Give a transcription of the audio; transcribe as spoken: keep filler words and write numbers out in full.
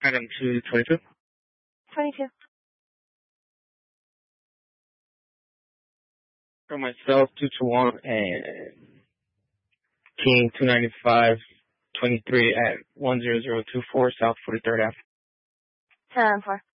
Item two twenty-two. twenty-two. For myself, two to one and King two ninety-five twenty-three at one zero zero two four South forty-third Avenue. ten four.